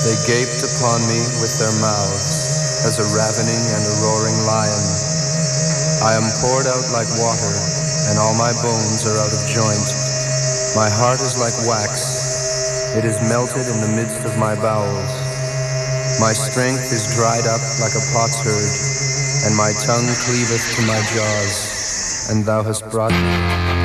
They gaped upon me with their mouths, as a ravening and a roaring lion. I am poured out like water, and all my bones are out of joint. My heart is like wax, it is melted in the midst of my bowels. My strength is dried up like a potsherd, and my tongue cleaveth to my jaws, and thou hast brought me.